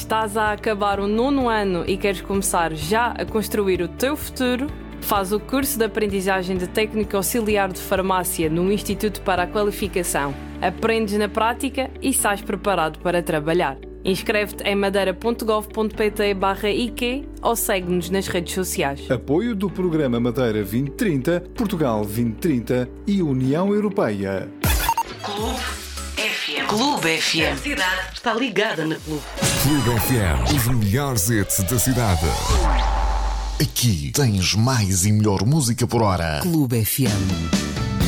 Estás a acabar o 9º ano e queres começar já a construir o teu futuro? Faz o curso de aprendizagem de técnico auxiliar de farmácia no Instituto para a Qualificação. Aprendes na prática e sais preparado para trabalhar. Inscreve-te em madeira.gov.pt/IQ ou segue-nos nas redes sociais. Apoio do Programa Madeira 2030, Portugal 2030 e União Europeia. Clube FM. Clube FM. A cidade está ligada na Clube. Clube FM, os melhores hits da cidade. Aqui tens mais e melhor música por hora. Clube FM.